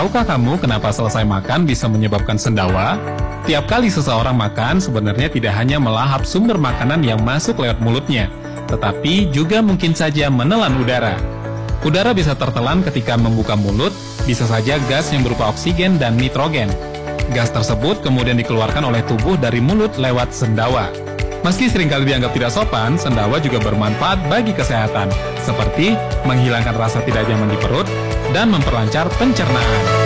Tahukah kamu kenapa selesai makan bisa menyebabkan sendawa? Tiap kali seseorang makan, sebenarnya tidak hanya melahap sumber makanan yang masuk lewat mulutnya, tetapi juga mungkin saja menelan udara. Udara bisa tertelan ketika membuka mulut, bisa saja gas yang berupa oksigen dan nitrogen. Gas tersebut kemudian dikeluarkan oleh tubuh dari mulut lewat sendawa. Meski seringkali dianggap tidak sopan, sendawa juga bermanfaat bagi kesehatan, seperti menghilangkan rasa tidak nyaman di perut dan memperlancar pencernaan.